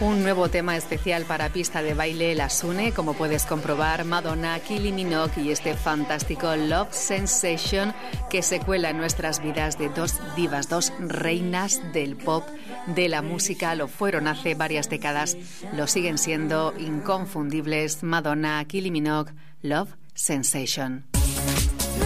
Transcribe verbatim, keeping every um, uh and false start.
Un nuevo tema especial para pista de baile las une, como puedes comprobar, Madonna, Kylie Minogue y este fantástico Love Sensation que se cuela en nuestras vidas de dos divas, dos reinas del pop, de la música. Lo fueron hace varias décadas, lo siguen siendo inconfundibles. Madonna, Kylie Minogue, Love Sensation.